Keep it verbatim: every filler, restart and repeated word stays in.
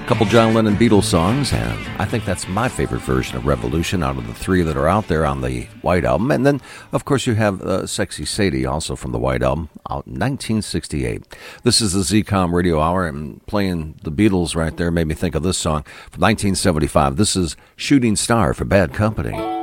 couple John Lennon Beatles songs, and I think that's my favorite version of Revolution out of the three that are out there on the White Album. And then, of course, you have uh, Sexy Sadie, also from the White Album, out in nineteen sixty-eight. This is the Z COM Radio Hour, and playing the Beatles right there made me think of this song from nineteen seventy-five. This is Shooting Star for Bad Company.